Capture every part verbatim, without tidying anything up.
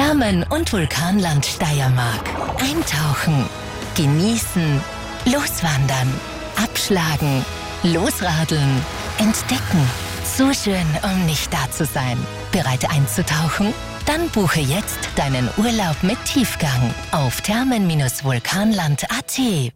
Thermen- und Vulkanland Steiermark. Eintauchen, genießen, loswandern, abschlagen, losradeln, entdecken. Zu schön, um nicht da zu sein. Bereit einzutauchen? Dann buche jetzt deinen Urlaub mit Tiefgang auf thermen vulkanland punkt a t.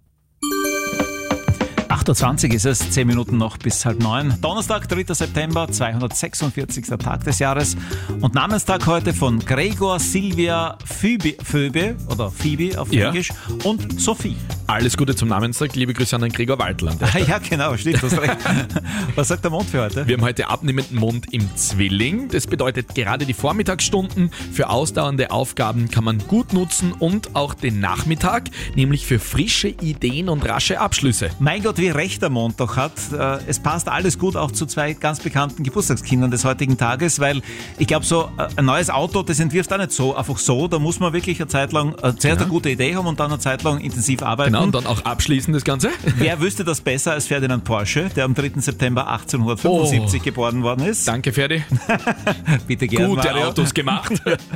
acht Uhr zwanzig ist es, zehn Minuten noch bis halb neun. Donnerstag, dritter September, zweihundertsechsundvierzigster Tag des Jahres. Und Namenstag heute von Gregor, Silvia, Phoebe, Phoebe oder Phoebe auf Ja. Englisch und Sophie. Alles Gute zum Namenstag, liebe Grüße an den Gregor Waldland. Ah, ja, genau, stimmt, hast recht. Was sagt der Mond für heute? Wir haben heute abnehmenden Mond im Zwilling. Das bedeutet, gerade die Vormittagsstunden für ausdauernde Aufgaben kann man gut nutzen und auch den Nachmittag, nämlich für frische Ideen und rasche Abschlüsse. Mein Gott, wie recht der Mond doch hat. Äh, Es passt alles gut auch zu zwei ganz bekannten Geburtstagskindern des heutigen Tages, weil ich glaube, so äh, ein neues Auto, das entwirft auch nicht so einfach so. Da muss man wirklich eine Zeit lang äh, zuerst Genau. eine gute Idee haben und dann eine Zeit lang intensiv arbeiten. Genau, und dann auch abschließen das Ganze. Wer wüsste das besser als Ferdinand Porsche, der am dritten September achtzehnhundertfünfundsiebzig Oh. geboren worden ist? Danke, Ferdi. Bitte gerne. Gute Mario. Autos gemacht.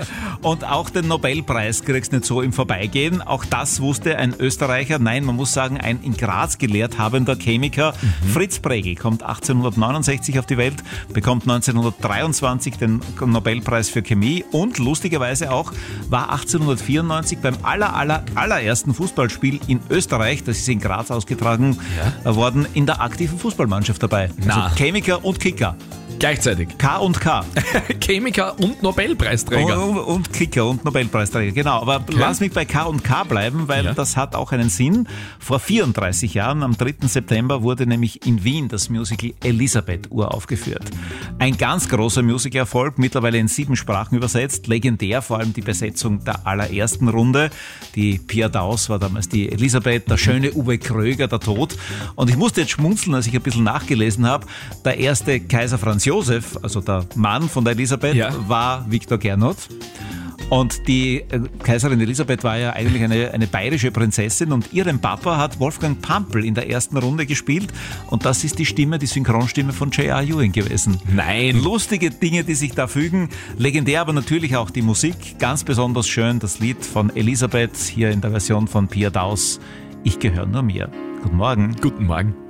Und auch den Nobelpreis kriegst du nicht so im Vorbeigehen. Auch das wusste ein Österreicher, nein, man muss sagen, ein in Graz gelehrt habender Chemiker. Mhm. Fritz Pregel kommt achtzehnhundertneunundsechzig auf die Welt, bekommt neunzehnhundertdreiundzwanzig den Nobelpreis für Chemie und lustigerweise auch war achtzehnhundertvierundneunzig beim aller, aller, allerersten Fußballspiel in Österreich, das ist in Graz ausgetragen Ja. worden, in der aktiven Fußballmannschaft dabei. Na. Also Chemiker und Kicker. Gleichzeitig. K und K. Chemiker und Nobelpreisträger. Und, und Kicker und Nobelpreisträger, genau. Aber lass mich bei K und K bleiben, weil Ja. das hat auch einen Sinn. Vor vierunddreißig Jahren, am dritten September, wurde nämlich in Wien das Musical Elisabeth uraufgeführt. Ein ganz großer Musicalerfolg, mittlerweile in sieben Sprachen übersetzt. Legendär, vor allem die Besetzung der allerersten Runde. Die Pia Daus war damals die Elisabeth, der schöne Uwe Kröger, der Tod. Und ich musste jetzt schmunzeln, als ich ein bisschen nachgelesen habe. Der erste Kaiser Franz Josef, also der Mann von der Elisabeth, Ja. war Viktor Gernot. Und die äh, Kaiserin Elisabeth war ja eigentlich eine, eine bayerische Prinzessin und ihren Papa hat Wolfgang Pampel in der ersten Runde gespielt und das ist die Stimme, die Synchronstimme von J R. Ewing gewesen. Nein. Lustige Dinge, die sich da fügen. Legendär aber natürlich auch die Musik. Ganz besonders schön das Lied von Elisabeth, hier in der Version von Pia Daus. Ich gehöre nur mir. Guten Morgen. Guten Morgen.